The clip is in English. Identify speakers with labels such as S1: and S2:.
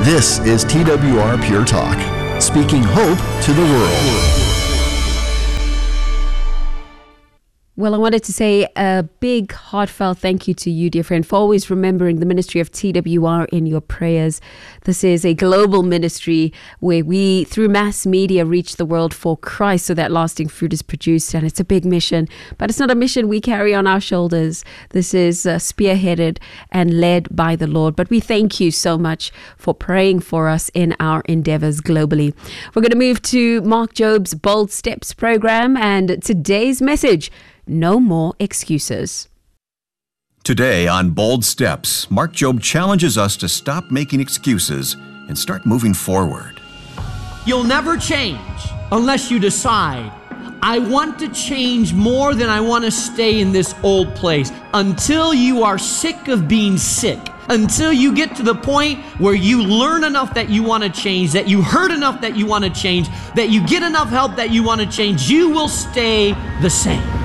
S1: This is TWR Pure Talk, speaking hope to the world.
S2: Well, I wanted to say a big, heartfelt thank you to you, dear friend, for always remembering the ministry of TWR in your prayers. This is a global ministry where we, through mass media, reach the world for Christ so that lasting fruit is produced. And it's a big mission, but it's not a mission we carry on our shoulders. This is spearheaded and led by the Lord. But we thank you so much for praying for us in our endeavors globally. We're going to move to Mark Job's Bold Steps program, and today's message: no more excuses.
S3: Today on Bold Steps, Mark Job challenges us to stop making excuses and start moving forward.
S4: You'll never change unless you decide, I want to change more than I want to stay in this old place. Until you are sick of being sick, until you get to the point where you learn enough that you want to change, that you heard enough that you want to change, that you get enough help that you want to change, you will stay the same.